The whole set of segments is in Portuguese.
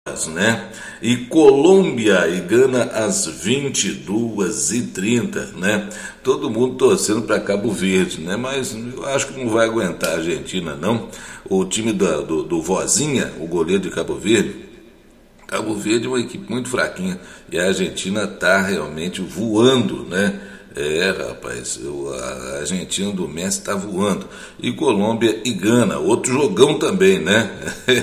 né? E Colômbia e Gana às 22h30, né? Todo mundo torcendo para Cabo Verde, né? Mas eu acho que não vai aguentar a Argentina, não. O time do Vozinha, o goleiro de Cabo Verde é uma equipe muito fraquinha e a Argentina está realmente voando, né? Rapaz, a Argentina do Messi está voando. E Colômbia e Gana, outro jogão também, né?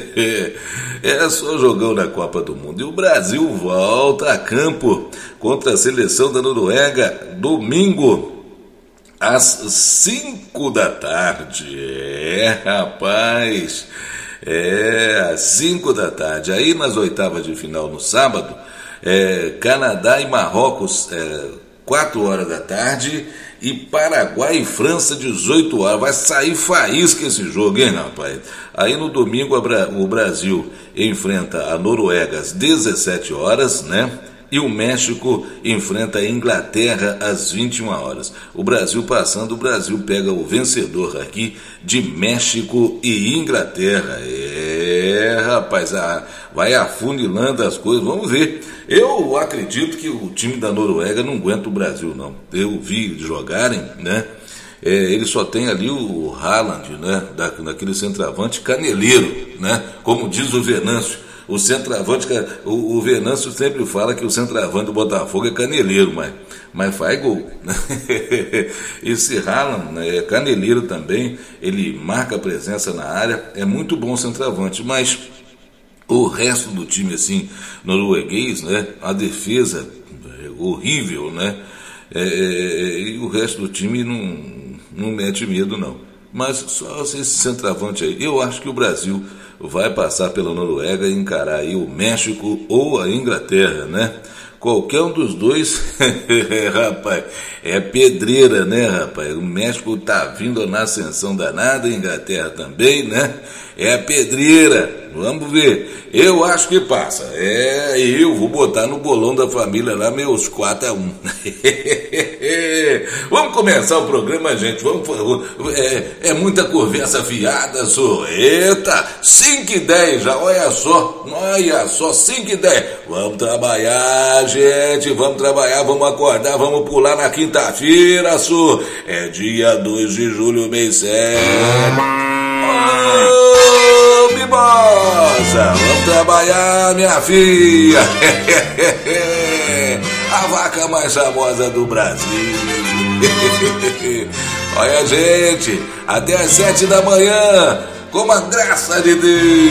É só jogão na Copa do Mundo. E o Brasil volta a campo contra a seleção da Noruega, domingo, às 5 da tarde. Rapaz, às 5 da tarde. Aí nas oitavas de final no sábado, Canadá e Marrocos, 4 horas da tarde, e Paraguai e França, 18 horas. Vai sair faísca esse jogo, hein, rapaz? Aí no domingo o Brasil enfrenta a Noruega às 17 horas, né? E o México enfrenta a Inglaterra às 21 horas. O Brasil passando, o Brasil pega o vencedor aqui de México e Inglaterra. Rapaz, vai afunilando as coisas, vamos ver. Eu acredito que o time da Noruega não aguenta o Brasil, não. Eu vi jogarem, né? Ele só tem ali o Haaland, né? Daquele centroavante caneleiro, né? Como diz o Venâncio. O centroavante, o Venâncio sempre fala que o centroavante do Botafogo é caneleiro, mas faz gol. Esse Haaland, né, é caneleiro também, ele marca presença na área, é muito bom centroavante, mas o resto do time, assim, norueguês, né, a defesa é horrível, né, e o resto do time não mete medo, não. Mas só esse centroavante aí, eu acho que o Brasil vai passar pela Noruega e encarar aí o México ou a Inglaterra, né? Qualquer um dos dois, rapaz, é pedreira, né, rapaz? O México tá vindo na ascensão danada, a Inglaterra também, né? É pedreira, vamos ver. Eu acho que passa. Eu vou botar no bolão da família lá meus 4-1. Vamos começar o programa, gente. É muita conversa fiada, só. Eita, 5h10 já, olha só, 5h10. Vamos trabalhar, gente, vamos trabalhar, vamos acordar, vamos pular na quinta-feira, só. É dia 2 de julho, mês 7. Mimosa, vamos trabalhar, minha filha. A vaca mais famosa do Brasil. Olha, gente, até às 7 da manhã, com a graça de Deus.